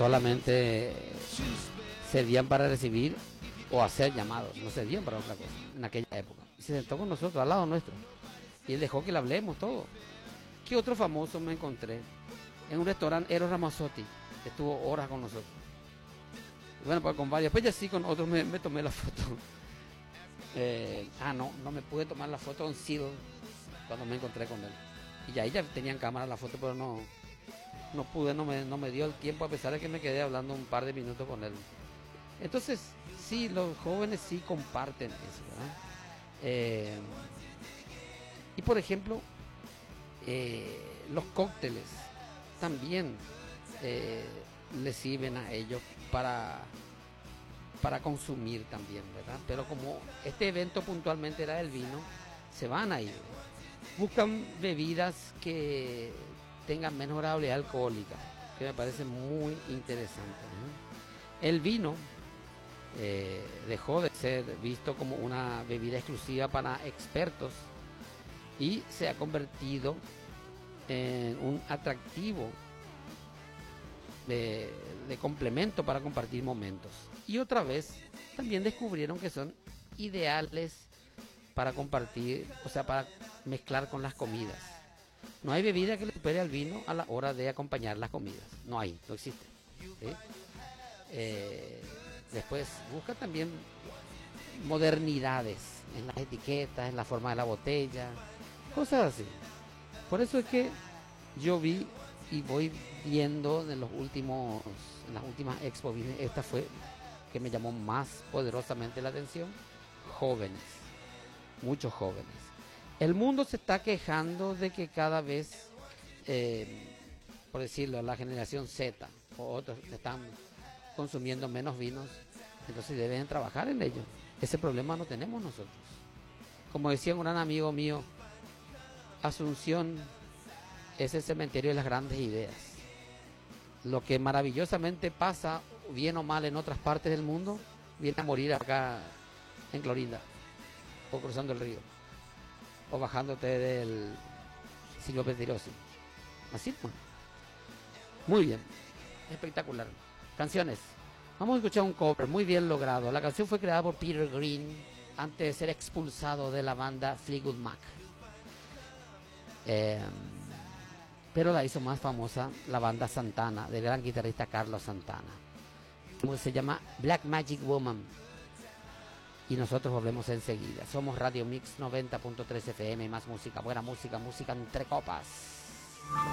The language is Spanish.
solamente servían para recibir o hacer llamados, no servían para otra cosa en aquella época. Y se sentó con nosotros, al lado nuestro, y él dejó que le hablemos todo. ¿Qué otro famoso me encontré? En un restaurante, Eros Ramazzotti, que estuvo horas con nosotros. Y bueno, pues con varios, después ya sí, con otros me tomé la foto. No me pude tomar la foto con Sil cuando me encontré con él. Y ahí ya tenían cámara la foto, pero no pude, no me dio el tiempo, a pesar de que me quedé hablando un par de minutos con él. Entonces, sí, los jóvenes sí comparten eso, ¿verdad? Y por ejemplo, los cócteles también les sirven a ellos para consumir también, ¿verdad? Pero como este evento puntualmente era el vino, se van a ir. Buscan bebidas que tengan menos gradualidad alcohólica, que me parece muy interesante, ¿no? El vino dejó de ser visto como una bebida exclusiva para expertos y se ha convertido en un atractivo de complemento para compartir momentos. Y otra vez también descubrieron que son ideales para compartir, o sea, para mezclar con las comidas. No hay bebida que le supere al vino a la hora de acompañar las comidas. No existe. ¿Sí? Después busca también modernidades en las etiquetas, en la forma de la botella, cosas así. Por eso es que yo vi y voy viendo en las últimas expos, esta fue que me llamó más poderosamente la atención, jóvenes, muchos jóvenes. El mundo se está quejando de que cada vez, por decirlo, la generación Z o otros están consumiendo menos vinos, entonces deben trabajar en ello. Ese problema no tenemos nosotros. Como decía un gran amigo mío, Asunción es el cementerio de las grandes ideas. Lo que maravillosamente pasa, bien o mal en otras partes del mundo, viene a morir acá en Clorinda, o cruzando el río, o bajándote del Silvio Pettirossi. Así, pues. Muy bien, espectacular. Canciones. Vamos a escuchar un cover muy bien logrado. La canción fue creada por Peter Green antes de ser expulsado de la banda Fleetwood Mac. Pero la hizo más famosa la banda Santana, del gran guitarrista Carlos Santana. Como se llama Black Magic Woman. Y nosotros volvemos enseguida. Somos Radio Mix 90.3 FM, más música, buena música, música entre copas.